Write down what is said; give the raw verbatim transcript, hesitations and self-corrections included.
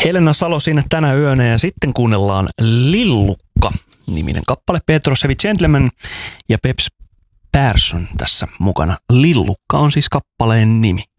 Helena Salo siinä tänä yönä ja sitten kuunnellaan Lillukka-niminen kappale. Petros Heavy Gentleman ja Peps Persson tässä mukana. Lillukka on siis kappaleen nimi.